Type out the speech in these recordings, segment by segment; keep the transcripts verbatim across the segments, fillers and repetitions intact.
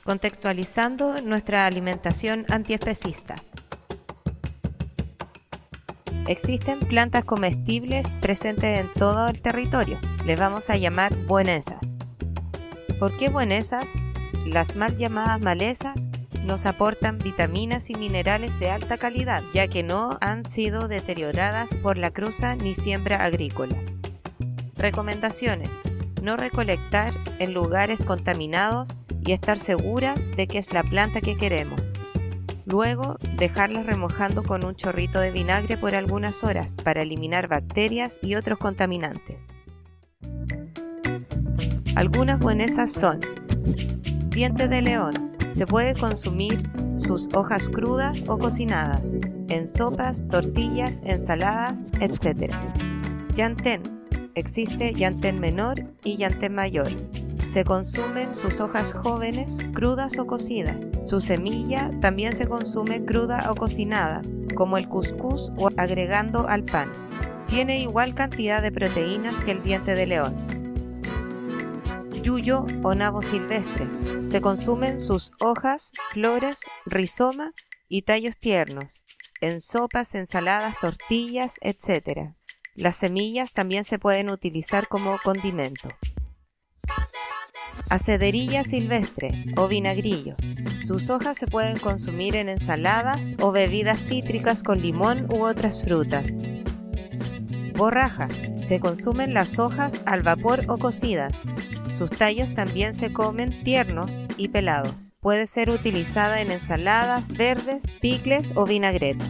contextualizando nuestra alimentación antiespecista. Existen plantas comestibles presentes en todo el territorio. Les vamos a llamar buenesas. ¿Por qué buenesas? Las mal llamadas malezas nos aportan vitaminas y minerales de alta calidad, ya que no han sido deterioradas por la cruza ni siembra agrícola. Recomendaciones: no recolectar en lugares contaminados y estar seguras de que es la planta que queremos. Luego, dejarlas remojando con un chorrito de vinagre por algunas horas para eliminar bacterias y otros contaminantes. Algunas buenesas son: diente de león. Se puede consumir sus hojas crudas o cocinadas, en sopas, tortillas, ensaladas, etcétera. Llantén. Existe llantén menor y llantén mayor. Se consumen sus hojas jóvenes, crudas o cocidas. Su semilla también se consume cruda o cocinada, como el cuscús o agregando al pan. Tiene igual cantidad de proteínas que el diente de león. Yuyo o nabo silvestre. Se consumen sus hojas, flores, rizoma y tallos tiernos, en sopas, ensaladas, tortillas, etcétera. Las semillas también se pueden utilizar como condimento. Acederilla silvestre o vinagrillo. Sus hojas se pueden consumir en ensaladas o bebidas cítricas con limón u otras frutas. Borraja. Se consumen las hojas al vapor o cocidas. Sus tallos también se comen tiernos y pelados. Puede ser utilizada en ensaladas verdes, picles o vinagretas.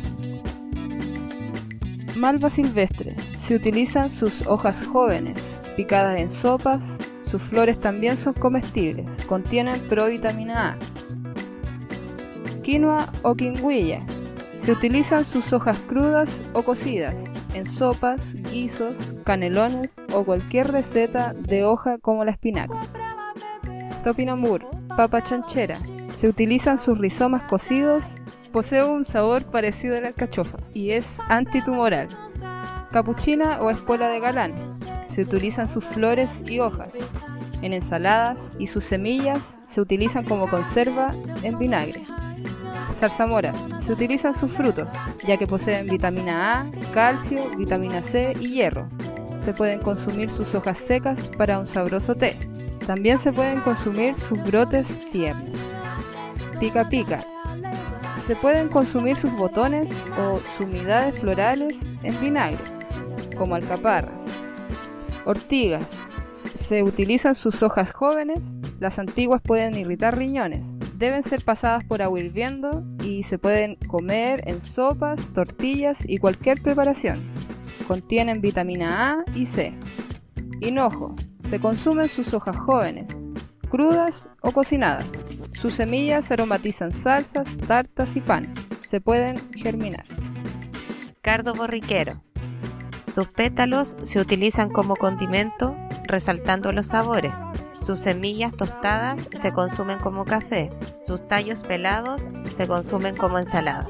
Malva silvestre. Se utilizan sus hojas jóvenes, picadas en sopas. Sus flores también son comestibles. Contienen provitamina A. Quinoa o quinguilla. Se utilizan sus hojas crudas o cocidas, en sopas, guisos, canelones o cualquier receta de hoja como la espinaca. Topinambur, papa chanchera. Se utilizan sus rizomas cocidos. Posee un sabor parecido a la alcachofa y es antitumoral. Capuchina o espuela de galán. Se utilizan sus flores y hojas en ensaladas y sus semillas se utilizan como conserva en vinagre. Zarzamora. Se utilizan sus frutos, ya que poseen vitamina A, calcio, vitamina C y hierro. Se pueden consumir sus hojas secas para un sabroso té. También se pueden consumir sus brotes tiernos. Pica pica. Se pueden consumir sus botones o sumidades florales en vinagre, como alcaparras. Ortigas. Se utilizan sus hojas jóvenes. Las antiguas pueden irritar riñones. Deben ser pasadas por agua hirviendo y se pueden comer en sopas, tortillas y cualquier preparación. Contienen vitamina A y C. Hinojo. Se consumen sus hojas jóvenes, crudas o cocinadas. Sus semillas aromatizan salsas, tartas y pan. Se pueden germinar. Cardo borriquero. Sus pétalos se utilizan como condimento, resaltando los sabores. Sus semillas tostadas se consumen como café. Sus tallos pelados se consumen como ensaladas.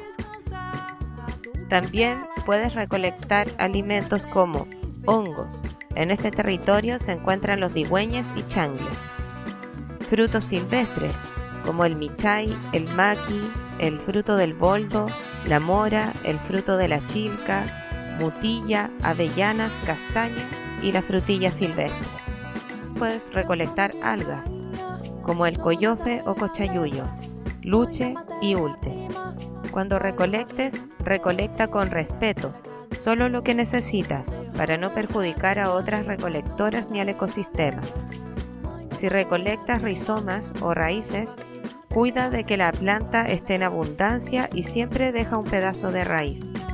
También puedes recolectar alimentos como hongos. En este territorio se encuentran los digüeñes y changles. Frutos silvestres, como el michay, el maqui, el fruto del boldo, la mora, el fruto de la chilca, mutilla, avellanas, castañas y la frutilla silvestre. Puedes recolectar algas, como el coyofe o cochayuyo, luche y ulte. Cuando recolectes, recolecta con respeto, solo lo que necesitas, para no perjudicar a otras recolectoras ni al ecosistema. Si recolectas rizomas o raíces, cuida de que la planta esté en abundancia y siempre deja un pedazo de raíz.